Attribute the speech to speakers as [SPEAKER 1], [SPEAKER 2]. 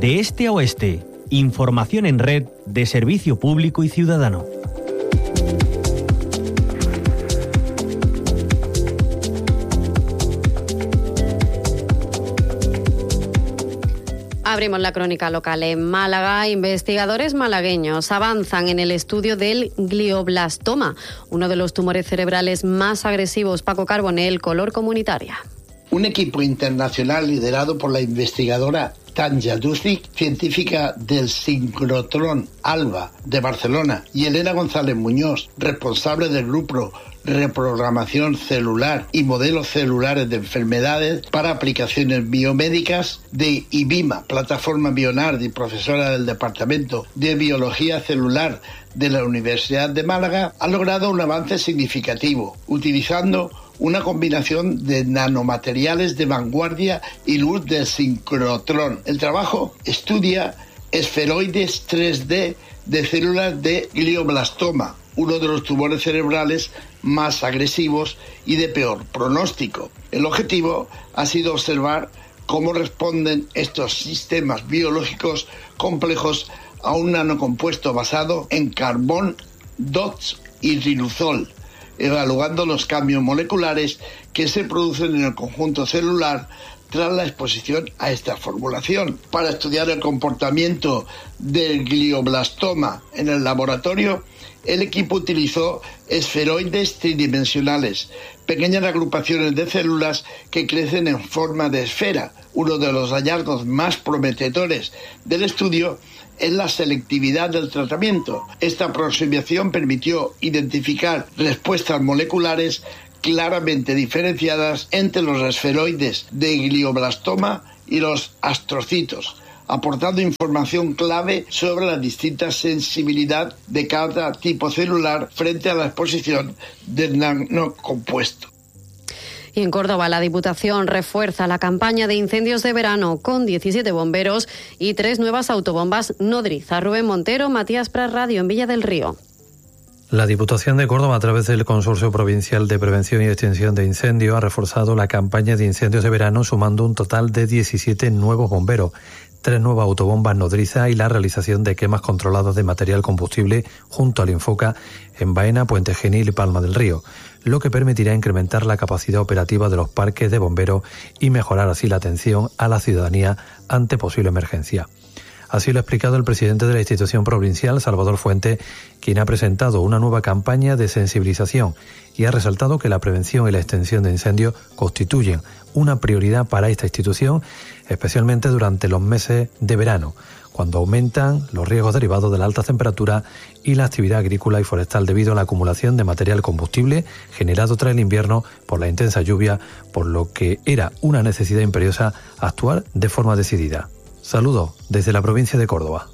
[SPEAKER 1] de este a oeste. Información en red de servicio público y ciudadano.
[SPEAKER 2] Abrimos la crónica local en Málaga. Investigadores malagueños avanzan en el estudio del glioblastoma, uno de los tumores cerebrales más agresivos. Paco Carbonell, Color Comunitaria.
[SPEAKER 3] Un equipo internacional liderado por la investigadora Tanja Ducic, científica del sincrotrón ALBA de Barcelona, y Elena González Muñoz, responsable del grupo Reprogramación Celular y Modelos Celulares de Enfermedades para Aplicaciones Biomédicas de IBIMA, plataforma Bionard, y profesora del Departamento de Biología Celular de la Universidad de Málaga, ha logrado un avance significativo, utilizando una combinación de nanomateriales de vanguardia y luz del sincrotrón. El trabajo estudia esferoides 3D de células de glioblastoma, uno de los tumores cerebrales más agresivos y de peor pronóstico. El objetivo ha sido observar cómo responden estos sistemas biológicos complejos a un nanocompuesto basado en carbón, DOTS y riluzol, evaluando los cambios moleculares que se producen en el conjunto celular tras la exposición a esta formulación. Para estudiar el comportamiento del glioblastoma en el laboratorio, el equipo utilizó esferoides tridimensionales, pequeñas agrupaciones de células que crecen en forma de esfera. Uno de los hallazgos más prometedores del estudio es la selectividad del tratamiento. Esta aproximación permitió identificar respuestas moleculares claramente diferenciadas entre los esferoides de glioblastoma y los astrocitos, aportando información clave sobre la distinta sensibilidad de cada tipo celular frente a la exposición del nanocompuesto.
[SPEAKER 2] Y en Córdoba, la Diputación refuerza la campaña de incendios de verano con 17 bomberos y 3 nuevas autobombas nodriza. Rubén Montero, Matías Pras Radio, en Villa del Río.
[SPEAKER 4] La Diputación de Córdoba, a través del Consorcio Provincial de Prevención y Extinción de Incendios, ha reforzado la campaña de incendios de verano, sumando un total de 17 nuevos bomberos, 3 nuevas autobombas nodriza y la realización de quemas controladas de material combustible junto al Infoca en Baena, Puente Genil y Palma del Río, lo que permitirá incrementar la capacidad operativa de los parques de bomberos y mejorar así la atención a la ciudadanía ante posible emergencia. Así lo ha explicado el presidente de la institución provincial, Salvador Fuente, quien ha presentado una nueva campaña de sensibilización y ha resaltado que la prevención y la extinción de incendios constituyen una prioridad para esta institución, especialmente durante los meses de verano, cuando aumentan los riesgos derivados de la alta temperatura y la actividad agrícola y forestal debido a la acumulación de material combustible generado tras el invierno por la intensa lluvia, por lo que era una necesidad imperiosa actuar de forma decidida. Saludos desde la provincia de Córdoba.